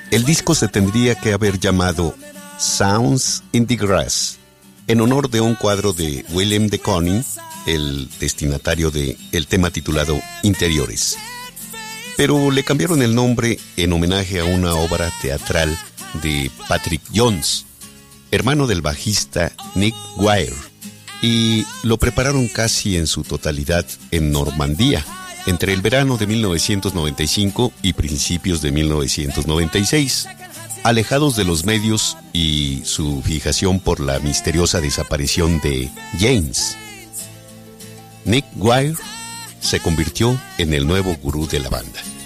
El disco se tendría que haber llamado Sounds in the Grass, en honor de un cuadro de Willem de Kooning, el destinatario del tema titulado Interiores. Pero le cambiaron el nombre en homenaje a una obra teatral de Patrick Jones, hermano del bajista Nick Wire, y lo prepararon casi en su totalidad en Normandía, entre el verano de 1995 y principios de 1996, alejados de los medios y su fijación por la misteriosa desaparición de James. Nick Wire se convirtió en el nuevo gurú de la banda.